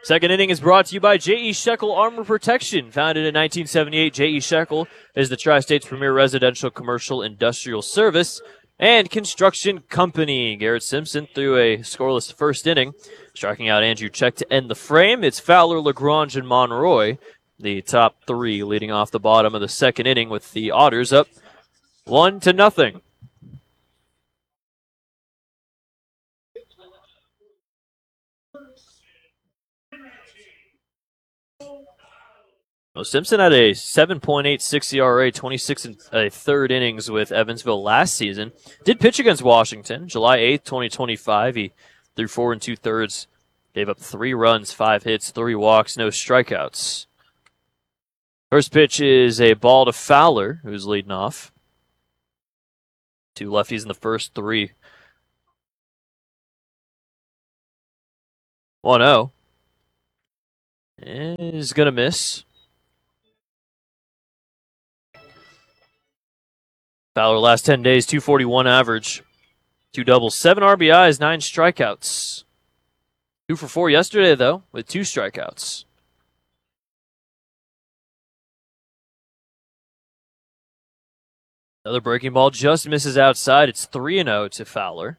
Second inning is brought to you by J.E. Shekel Armor Protection. Founded in 1978, J.E. Shekel is the Tri-State's premier residential, commercial, industrial service and construction company. Garrett Simpson threw a scoreless first inning, striking out Andrew Check to end the frame. It's Fowler, LaGrange, and Monroy, the top three, leading off the bottom of the second inning with the Otters up 1-0. Well, Simpson had a 7.86 ERA, 26 and a third innings with Evansville last season. Did pitch against Washington, July 8th, 2025. He threw 4 2/3, gave up 3 runs, 5 hits, 3 walks, no strikeouts. First pitch is a ball to Fowler, who's leading off. 2 lefties in the first 3. 1-0. Is going to miss. Fowler last 10 days, 241 average, 2 doubles, 7 RBIs, 9 strikeouts. 2 for 4 yesterday, though, with 2 strikeouts. Another breaking ball just misses outside. It's 3-0 to Fowler.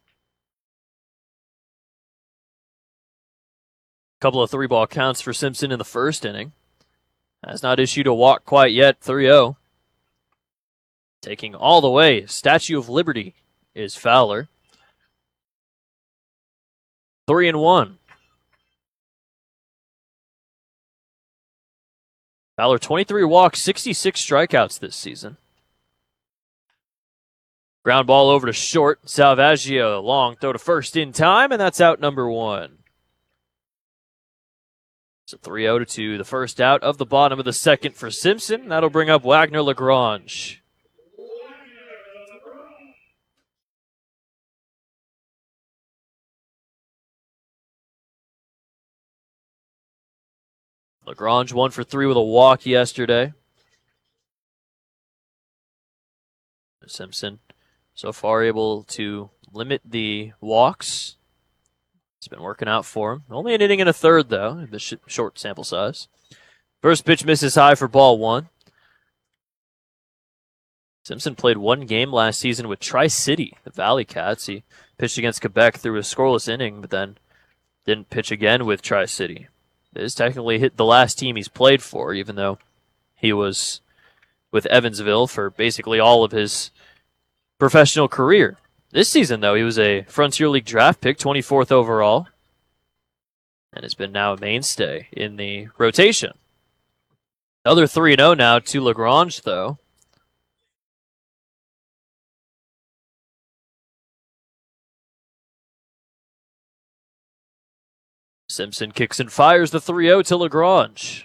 Couple of 3-ball counts for Simpson in the first inning. Has not issued a walk quite yet, 3-0. Taking all the way, Statue of Liberty is Fowler. 3-1. Fowler, 23 walks, 66 strikeouts this season. Ground ball over to short. Salvaggio, long throw to first in time, and that's out number 1. So 3-0 the first out of the bottom of the second for Simpson. That'll bring up Wagner LaGrange. LaGrange 1 for 3 with a walk yesterday. Simpson so far able to limit the walks. It's been working out for him. Only an inning and a third, though, the short sample size. First pitch misses high for ball 1. Simpson played 1 game last season with Tri-City, the Valley Cats. He pitched against Quebec through a scoreless inning, but then didn't pitch again with Tri-City. This is technically the last team he's played for, even though he was with Evansville for basically all of his professional career. This season, though, he was a Frontier League draft pick, 24th overall, and has been now a mainstay in the rotation. Another 3-0 now to LaGrange, though. Simpson kicks and fires the 3-0 to LaGrange.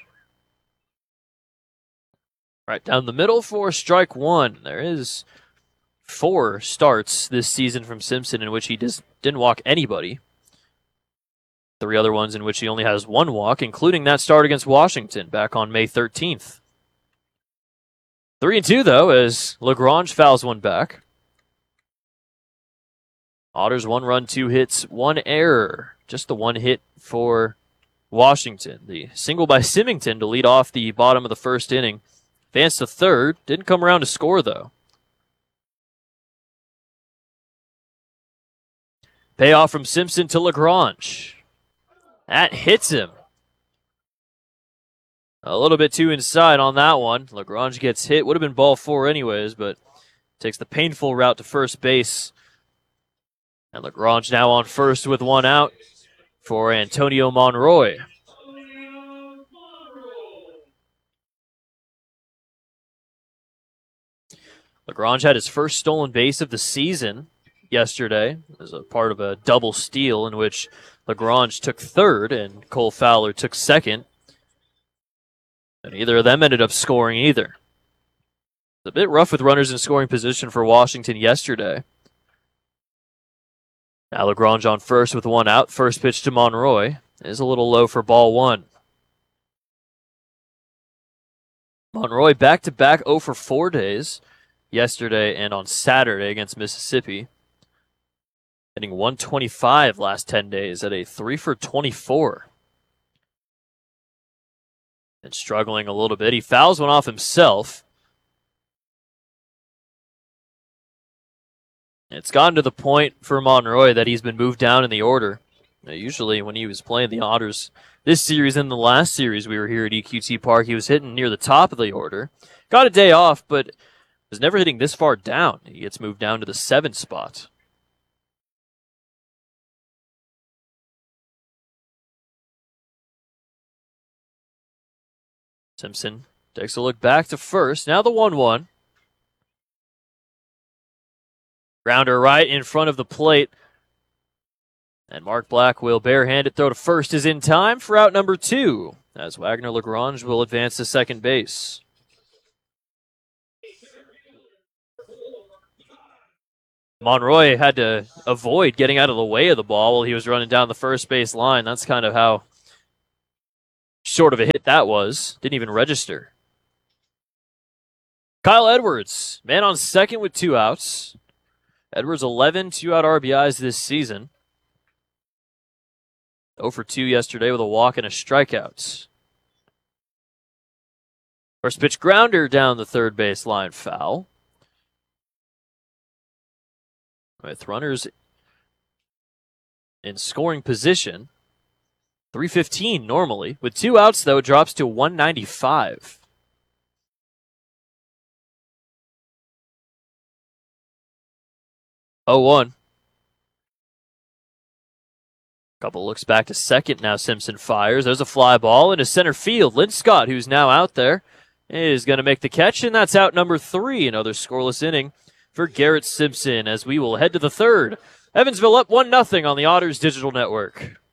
Right down the middle for strike 1. There is 4 starts this season from Simpson in which he didn't walk anybody. 3 other ones in which he only has 1 walk, including that start against Washington back on May 13th. 3-2, though, as LaGrange fouls one back. Otters 1 run, 2 hits, 1 error. Just the 1 hit for Washington. The single by Symington to lead off the bottom of the first inning. Advanced to third. Didn't come around to score, though. Payoff from Simpson to LaGrange. That hits him. A little bit too inside on that one. LaGrange gets hit. Would have been ball 4 anyways, but takes the painful route to first base. And LaGrange now on first with 1 out for Antonio Monroy. LaGrange had his first stolen base of the season yesterday as a part of a double steal in which LaGrange took third and Cole Fowler took second. And neither of them ended up scoring either. It's a bit rough with runners in scoring position for Washington yesterday. Now LaGrange on first with 1 out. First pitch to Monroy is a little low for ball 1. Monroy back-to-back 0 for 4 days yesterday and on Saturday against Mississippi. Hitting 125 last 10 days at a 3 for 24. and struggling a little bit. He fouls one off himself. It's gotten to the point for Monroy that he's been moved down in the order. Usually when he was playing the Otters this series and the last series we were here at EQT Park, he was hitting near the top of the order. Got a day off, but was never hitting this far down. He gets moved down to the 7th spot. Simpson takes a look back to first. Now the 1-1. Grounder right in front of the plate. And Mark Black will barehanded throw to first is in time for out number 2, as Wagner Lagrange will advance to second base. Monroy had to avoid getting out of the way of the ball while he was running down the first base line. That's kind of how short of a hit that was. Didn't even register. Kyle Edwards, man on second with 2 outs. Edwards 11 2-out RBIs this season. 0 for 2 yesterday with a walk and a strikeout. First pitch grounder down the third base line, foul. With runners in scoring position. 315 normally. With 2 outs, though, it drops to 195. Oh, 1. Couple looks back to second now. Simpson fires. There's a fly ball into center field. Linscott, who's now out there, is going to make the catch, and that's out number 3. Another scoreless inning for Garrett Simpson as we will head to the 3rd. Evansville up 1-0 on the Otters Digital Network.